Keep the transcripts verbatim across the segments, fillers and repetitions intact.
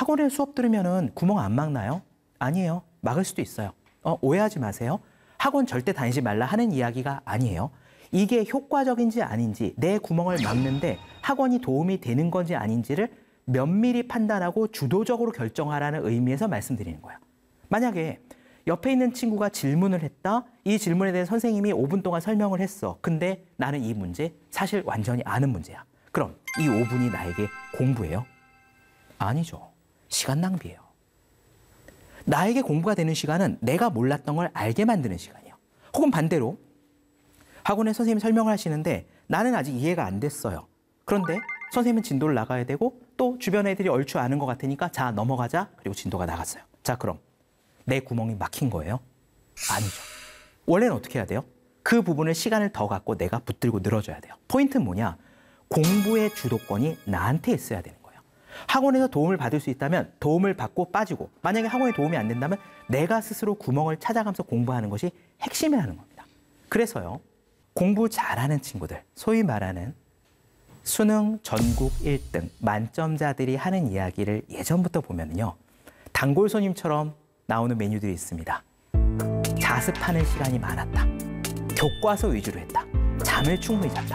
학원에 수업 들으면은 구멍 안 막나요? 아니에요. 막을 수도 있어요. 어, 오해하지 마세요. 학원 절대 다니지 말라 하는 이야기가 아니에요. 이게 효과적인지 아닌지, 내 구멍을 막는데 학원이 도움이 되는 건지 아닌지를 면밀히 판단하고 주도적으로 결정하라는 의미에서 말씀드리는 거예요. 만약에 옆에 있는 친구가 질문을 했다. 이 질문에 대해 선생님이 오 분 동안 설명을 했어. 근데 나는 이 문제 사실 완전히 아는 문제야. 그럼 이 오 분이 나에게 공부예요? 아니죠. 시간 낭비예요. 나에게 공부가 되는 시간은 내가 몰랐던 걸 알게 만드는 시간이에요. 혹은 반대로 학원에 선생님이 설명을 하시는데 나는 아직 이해가 안 됐어요. 그런데 선생님은 진도를 나가야 되고 또 주변 애들이 얼추 아는 것 같으니까 자 넘어가자. 그리고 진도가 나갔어요. 자 그럼 내 구멍이 막힌 거예요? 아니죠. 원래는 어떻게 해야 돼요? 그 부분을 시간을 더 갖고 내가 붙들고 늘어줘야 돼요. 포인트는 뭐냐? 공부의 주도권이 나한테 있어야 되는 거예요. 학원에서 도움을 받을 수 있다면 도움을 받고 빠지고, 만약에 학원에 도움이 안 된다면 내가 스스로 구멍을 찾아가면서 공부하는 것이 핵심이라는 겁니다. 그래서요, 공부 잘하는 친구들, 소위 말하는 수능 전국 일 등 만점자들이 하는 이야기를 예전부터 보면요, 단골 손님처럼 나오는 메뉴들이 있습니다. 자습하는 시간이 많았다. 교과서 위주로 했다. 잠을 충분히 잤다.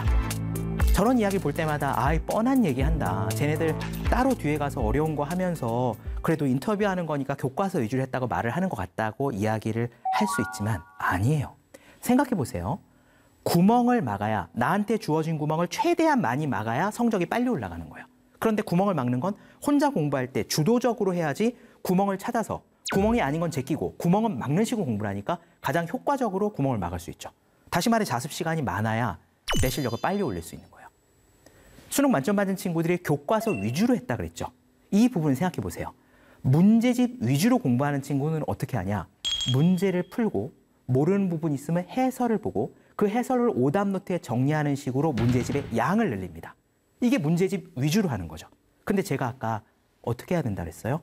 저런 이야기 볼 때마다 아이 뻔한 얘기한다. 쟤네들 따로 뒤에 가서 어려운 거 하면서 그래도 인터뷰하는 거니까 교과서 위주로 했다고 말을 하는 것 같다고 이야기를 할 수 있지만 아니에요. 생각해 보세요. 구멍을 막아야, 나한테 주어진 구멍을 최대한 많이 막아야 성적이 빨리 올라가는 거예요. 그런데 구멍을 막는 건 혼자 공부할 때 주도적으로 해야지, 구멍을 찾아서 구멍이 아닌 건 제끼고 구멍은 막는 식으로 공부를 하니까 가장 효과적으로 구멍을 막을 수 있죠. 다시 말해 자습 시간이 많아야 내 실력을 빨리 올릴 수 있는 거예요. 수능 만점 받은 친구들이 교과서 위주로 했다 그랬죠. 이 부분 생각해 보세요. 문제집 위주로 공부하는 친구는 어떻게 하냐? 문제를 풀고 모르는 부분이 있으면 해설을 보고 그 해설을 오답 노트에 정리하는 식으로 문제집의 양을 늘립니다. 이게 문제집 위주로 하는 거죠. 근데 제가 아까 어떻게 해야 된다 그랬어요?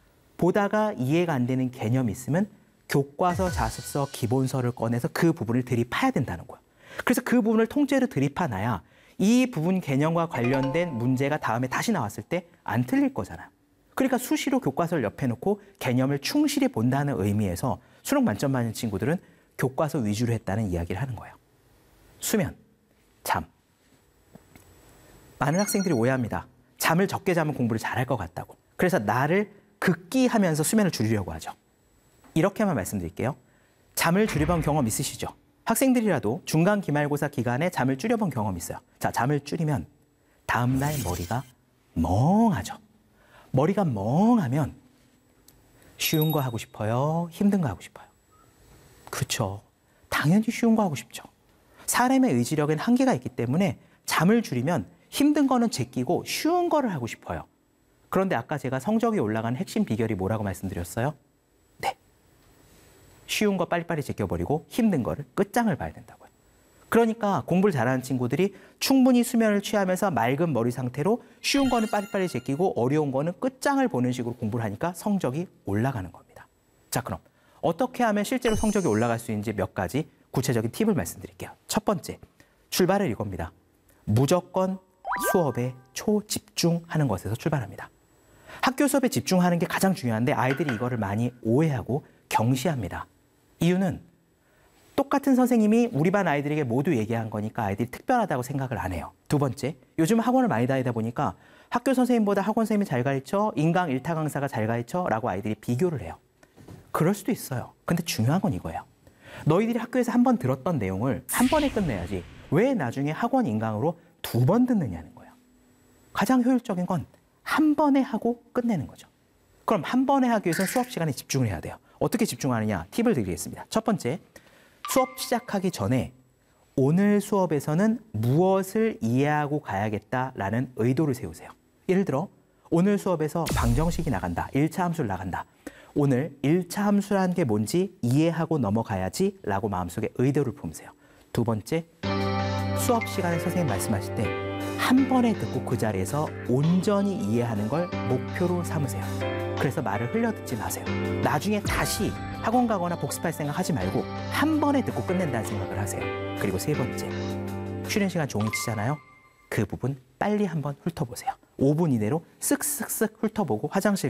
보다가 이해가 안 되는 개념이 있으면 교과서, 자습서, 기본서를 꺼내서 그 부분을 들이파야 된다는 거예요. 그래서 그 부분을 통째로 들이파놔야 이 부분 개념과 관련된 문제가 다음에 다시 나왔을 때 안 틀릴 거잖아요. 그러니까 수시로 교과서를 옆에 놓고 개념을 충실히 본다는 의미에서 수능 만점 받는 친구들은 교과서 위주로 했다는 이야기를 하는 거예요. 수면, 잠. 많은 학생들이 오해합니다. 잠을 적게 자면 공부를 잘할 것 같다고. 그래서 나를 극기하면서 수면을 줄이려고 하죠. 이렇게만 말씀드릴게요. 잠을 줄여본 경험 있으시죠? 학생들이라도 중간 기말고사 기간에 잠을 줄여본 경험 있어요. 자, 잠을 줄이면 다음날 머리가 멍하죠. 머리가 멍하면 쉬운 거 하고 싶어요? 힘든 거 하고 싶어요? 그렇죠. 당연히 쉬운 거 하고 싶죠. 사람의 의지력엔 한계가 있기 때문에 잠을 줄이면 힘든 거는 제끼고 쉬운 거를 하고 싶어요. 그런데 아까 제가 성적이 올라가는 핵심 비결이 뭐라고 말씀드렸어요? 네. 쉬운 거 빨리빨리 제껴버리고 힘든 거를 끝장을 봐야 된다고요. 그러니까 공부를 잘하는 친구들이 충분히 수면을 취하면서 맑은 머리 상태로 쉬운 거는 빨리빨리 제끼고 어려운 거는 끝장을 보는 식으로 공부를 하니까 성적이 올라가는 겁니다. 자, 그럼 어떻게 하면 실제로 성적이 올라갈 수 있는지 몇 가지 구체적인 팁을 말씀드릴게요. 첫 번째, 출발을 이겁니다. 무조건 수업에 초집중하는 것에서 출발합니다. 학교 수업에 집중하는 게 가장 중요한데 아이들이 이거를 많이 오해하고 경시합니다. 이유는 똑같은 선생님이 우리 반 아이들에게 모두 얘기한 거니까 아이들이 특별하다고 생각을 안 해요. 두 번째, 요즘 학원을 많이 다니다 보니까 학교 선생님보다 학원 선생님이 잘 가르쳐, 인강 일타 강사가 잘 가르쳐 라고 아이들이 비교를 해요. 그럴 수도 있어요. 근데 중요한 건 이거예요. 너희들이 학교에서 한 번 들었던 내용을 한 번에 끝내야지 왜 나중에 학원 인강으로 두 번 듣느냐는 거예요. 가장 효율적인 건 한 번에 하고 끝내는 거죠. 그럼 한 번에 하기 위해서는 수업 시간에 집중을 해야 돼요. 어떻게 집중하느냐? 팁을 드리겠습니다. 첫 번째, 수업 시작하기 전에 오늘 수업에서는 무엇을 이해하고 가야겠다라는 의도를 세우세요. 예를 들어 오늘 수업에서 방정식이 나간다, 일 차 함수를 나간다. 오늘 일 차 함수라는 게 뭔지 이해하고 넘어가야지 라고 마음속에 의도를 품으세요. 두 번째, 수업 시간에 선생님 말씀하실 때 한 번에 듣고 그 자리에서 온전히 이해하는 걸 목표로 삼으세요. 그래서 말을 흘려듣지 마세요. 나중에 다시 학원 가거나 복습할 생각 하지 말고 한 번에 듣고 끝낸다는 생각을 하세요. 그리고 세 번째, 쉬는 시간 종이 치잖아요. 그 부분 빨리 한번 훑어보세요. 오 분 이내로 쓱쓱쓱 훑어보고 화장실